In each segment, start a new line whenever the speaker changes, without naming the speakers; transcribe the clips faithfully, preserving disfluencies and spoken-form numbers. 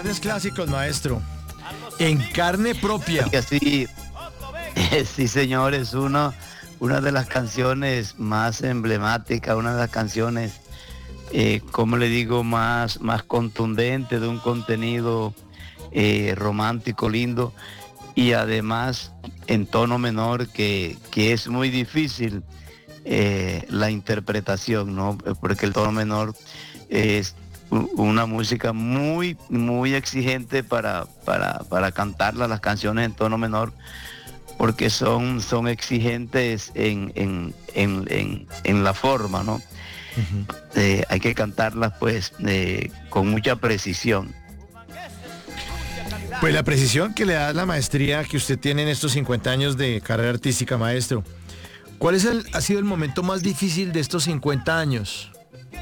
grandes clásicos, maestro. En carne propia.
Y así, sí, señor, es uno, una de las canciones más emblemáticas, una de las canciones, eh, como le digo, más, más contundente, de un contenido eh, romántico, lindo, y además en tono menor, que, que es muy difícil eh, la interpretación, ¿no? Porque el tono menor es una música muy, muy exigente para, para, para cantarla, las canciones en tono menor, porque son, son exigentes en, en, en, en, en la forma, ¿no? Uh-huh. Eh, hay que cantarlas pues eh, con mucha precisión.
Pues la precisión que le da la maestría que usted tiene en estos cincuenta años de carrera artística, maestro. ¿Cuál es el, ha sido el momento más difícil de estos cincuenta años?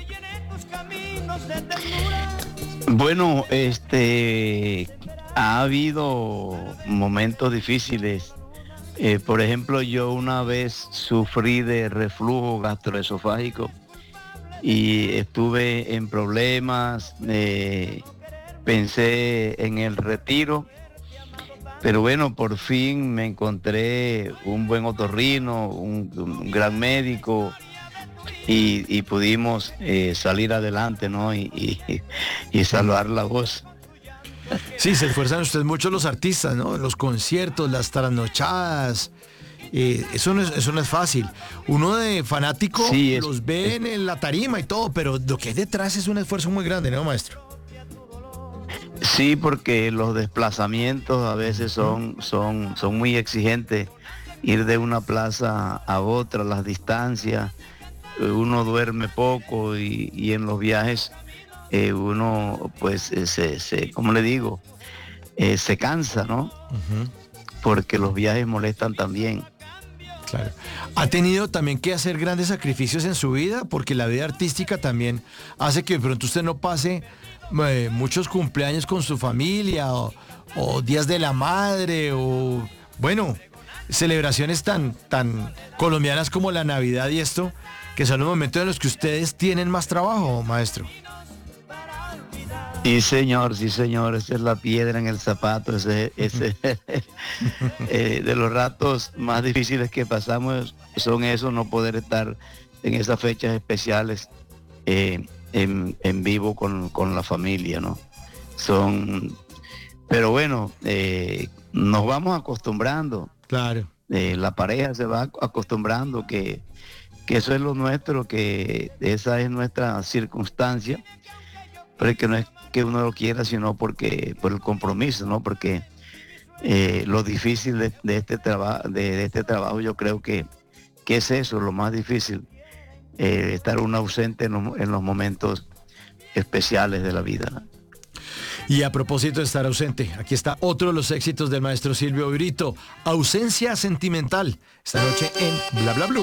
Bueno, este, ha habido momentos difíciles. Eh, por ejemplo, yo una vez sufrí de reflujo gastroesofágico y estuve en problemas, eh, pensé en el retiro, pero bueno, por fin me encontré un buen otorrino, un, un gran médico, y, y pudimos eh, salir adelante, ¿no? Y, y, y salvar la voz.
Sí, se esfuerzan ustedes mucho los artistas, ¿no? Los conciertos, las trasnochadas. Eh, eso, no es, eso no es fácil. Uno de fanático sí, es, los ve es, en la tarima y todo, pero lo que hay detrás es un esfuerzo muy grande, ¿no, maestro?
Sí, porque los desplazamientos a veces son, son, son muy exigentes. Ir de una plaza a otra, las distancias, uno duerme poco y, y en los viajes eh, uno, pues, eh, se, se, ¿cómo le digo? Eh, se cansa, ¿no? Uh-huh. Porque los viajes molestan también.
Claro. ¿Ha tenido también que hacer grandes sacrificios en su vida? Porque la vida artística también hace que de pronto usted no pase eh, muchos cumpleaños con su familia o, o días de la madre o, bueno, celebraciones tan, tan colombianas como la Navidad y esto, que son los momentos en los que ustedes tienen más trabajo, maestro.
Sí, señor, sí, señor, esa es la piedra en el zapato, ese, ese eh, de los ratos más difíciles que pasamos son esos, no poder estar en esas fechas especiales eh, en, en vivo con, con la familia, ¿no? Son, pero bueno, eh, nos vamos acostumbrando.
Claro.
Eh, la pareja se va acostumbrando que, que eso es lo nuestro, que esa es nuestra circunstancia, pero que no es que uno lo quiera, sino porque por el compromiso, ¿no? Porque eh, lo difícil de, de este trabajo, de, de este trabajo, yo creo que, que es eso, lo más difícil, eh, estar uno ausente en, lo, en los momentos especiales de la vida, ¿no?
Y a propósito de estar ausente, aquí está otro de los éxitos del maestro Silvio Brito, Ausencia Sentimental, esta noche en Bla Bla Blue.